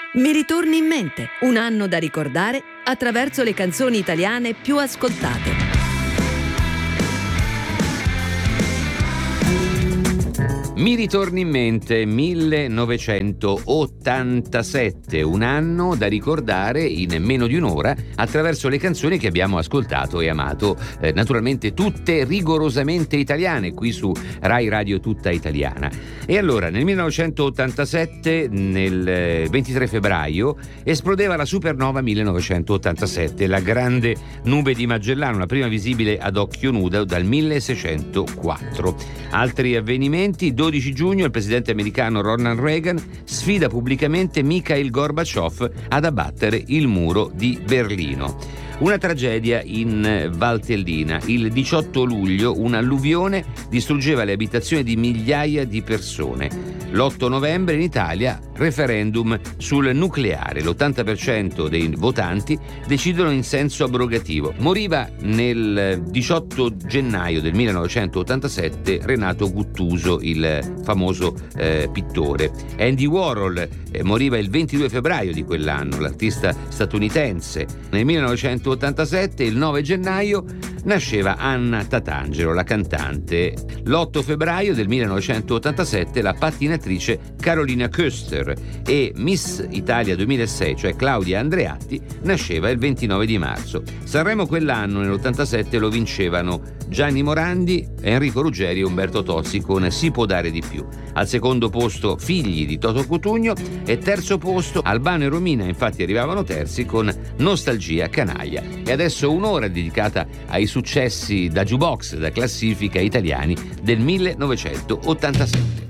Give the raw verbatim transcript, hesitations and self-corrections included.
Mi ritorni in mente, un anno da ricordare attraverso le canzoni italiane più ascoltate. Mi ritorni in mente millenovecentottantasette, un anno da ricordare in meno di un'ora attraverso le canzoni che abbiamo ascoltato e amato, eh, naturalmente tutte rigorosamente italiane qui su Rai Radio Tutta Italiana. E allora nel millenovecentottantasette, nel ventitré febbraio, esplodeva la supernova millenovecentottantasette, la grande nube di Magellano, la prima visibile ad occhio nudo dal milleseicentoquattro. Altri avvenimenti: dodici giugno il presidente americano Ronald Reagan sfida pubblicamente Mikhail Gorbaciov ad abbattere il muro di Berlino. Una tragedia in Valtellina. Il diciotto luglio un'alluvione distruggeva le abitazioni di migliaia di persone. L'otto novembre in Italia referendum sul nucleare. L'ottanta per cento dei votanti decidono in senso abrogativo. Moriva nel diciotto gennaio del millenovecentottantasette Renato Guttuso, il famoso eh, pittore. Andy Warhol eh, moriva il ventidue febbraio di quell'anno, l'artista statunitense. Nel millenovecentottantasette, il nove gennaio, nasceva Anna Tatangelo, la cantante. L'otto febbraio del millenovecentottantasette la pattinatrice Carolina Köster, e Miss Italia duemilasei, cioè Claudia Andreatti, nasceva il ventinove di marzo. Sanremo quell'anno, nell'ottantasette, lo vincevano Gianni Morandi, Enrico Ruggeri e Umberto Tozzi con Si può dare di più. Al secondo posto Figli di Toto Cutugno e terzo posto Albano e Romina, infatti arrivavano terzi con Nostalgia Canaglia. E adesso un'ora dedicata ai successi da jukebox, da classifica italiani del millenovecentottantasette.